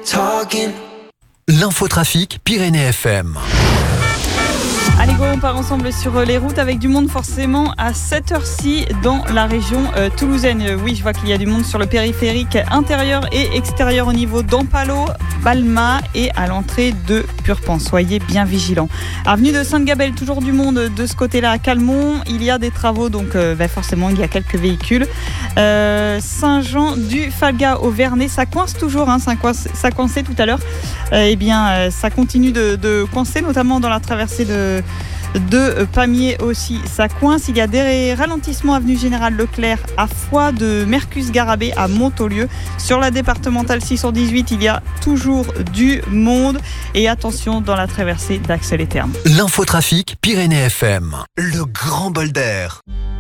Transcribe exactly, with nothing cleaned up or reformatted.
talking. L'infotrafic Pyrénées F M. Allez go, on part ensemble sur les routes avec du monde forcément à cette heure-ci dans la région euh, toulousaine. Euh, oui, je vois qu'il y a du monde sur le périphérique intérieur et extérieur au niveau d'Ampalo, Balma et à l'entrée de Purpan. Soyez bien vigilants. Avenue de Sainte-Gabelle, toujours du monde de ce côté-là à Calmont. Il y a des travaux, donc euh, ben forcément il y a quelques véhicules. Euh, Saint-Jean-du-Falga au Vernet, ça coince toujours, hein, ça, coince, ça coinçait tout à l'heure. Euh, eh bien, euh, ça continue de, de coincer, notamment dans la traversée de de Pamiers aussi, ça coince. Il y a des ralentissements avenue Général Leclerc à Foix, de Mercus-Garabé à Montaulieu. Sur la départementale six cent dix-huit, il y a toujours du monde. Et attention dans la traversée d'Axel-les-Thermes. L'infotrafic Pyrénées F M. Le grand bol d'air.